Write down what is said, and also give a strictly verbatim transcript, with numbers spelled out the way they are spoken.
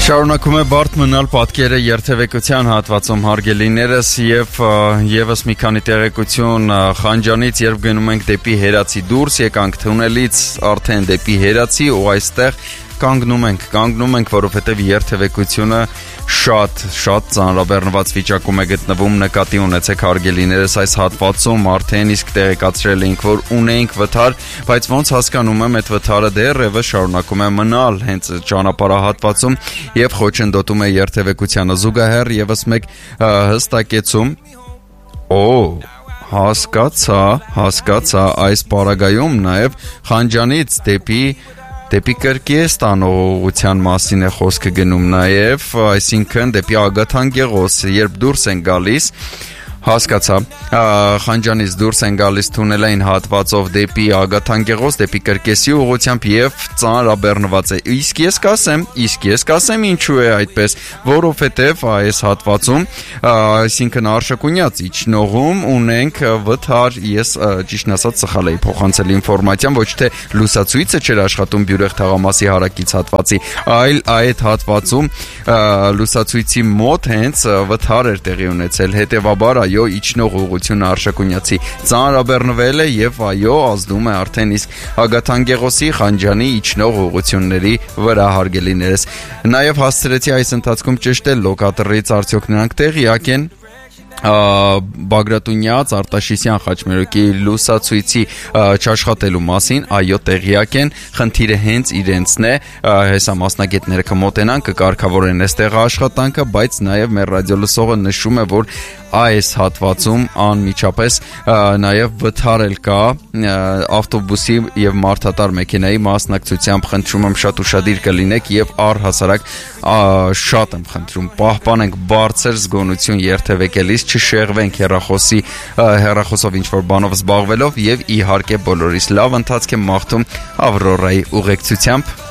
Շարունակում է բարդ մնալ պատկերը երթևեկության հատվածում հարգելիներս եւ եւս մի քանի տեղեկություն Խանջանից, երբ գնում ենք դեպի Հերացի դուրս, եկանք թունելից արդեն դեպի Հերացի ու այստեղ կանգնում ենք, կանգնում ենք, որովհետև երթևեկությունը շատ, շատ ծանրաբեռնված վիճակում է գտնվում, նկատի ունեցեք հարգելիներս այս հատվածում, արդեն իսկ տեղեկացրել էինք, որ ունեինք վթար, բայց ոնց հասկանում եմ, այդ վթարը դեռևս շարունակում է մնալ հենց ճանապարհահատվածում եւ խոչընդոտում է երթևեկությանը զուգահեռ եւս մեկ հստակեցում, օ հասկացա, հասկացա, այս պարագայում նաեւ Խանջանից դեպի Դեպի Կրկիստան ուղղության մասին է խոսքը գնում նաև, այսինքն դեպի Ագաթան Գեղոս, երբ դուրս են գալիս, հասկացա, Խանջանից դուրս են գալիս թունելային հատվածով դեպի Ագաթան Գեղոս, դեպի Կրկեսի ուղղությամբ եւ ծանրաբեռնված է։ Իսկ ես կասեմ, իսկ ես կասեմ ինչու է այդպես, որովհետեւ այս հատվածում, այսինքն Արշակունյաց իջնողում ունենք վթար, ես ճիշտն ասած սխալ էի փոխանցել ինֆորմացիան, ոչ թե լուսացույցը չէր աշխատում Բյուրեղ թաղամասի հարակից հատվածի, այլ այդ հատվածում լուսացույցի մոտ հենց վթար էր տեղի ունեցել, հետեւաբար այո, իջնող ուղղությունը Արշակունյացի ծանրաբեռնվել է եւ այո, ազդում է արդեն իսկ Ագաթան Գեղոսի, Խանջանի իջնող ուղղությունների վրա հարգելիներս։ Նաեւ հասցրեցի այս ընթացքում ճշտել լոկատորից արդյոք նրանք տեղյակ են Բագրատունյաց, Արտաշիսյան խաչմերուկի լուսացույցի չաշխատելու մասին, այո, տեղյակ են, խնդիրը հենց իրենցն է, հեսա մասնագետները կմոտենան, կկարգավորեն այստեղ աշխատանքը, բայց նաև մեր ռադիոլսողը նշում է, որ այս հատվածում անմիջապես նաև վթարել կա ավտոբուսի եւ մարդատար մեքենայի մասնակցությամբ, խնդրում եմ շատ ուշադիր կլինեք եւ առհասարակ շատ եմ խնդրում պահպանենք բարձր զգոնություն երթևեկելիս, չշեղվենք հեռախոսի հեռախոսով ինչ-որ բանով զբաղվելով եւ իհարկե բոլորիս լավ ընթացք եմ մաղթում Ավրորայի ուղեկցությամբ